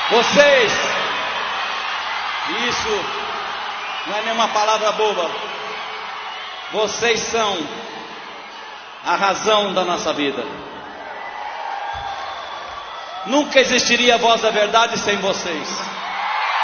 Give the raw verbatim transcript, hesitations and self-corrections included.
Vocês, isso não é nenhuma palavra boba, vocês são a razão da nossa vida. Nunca existiria a Voz da Verdade sem vocês.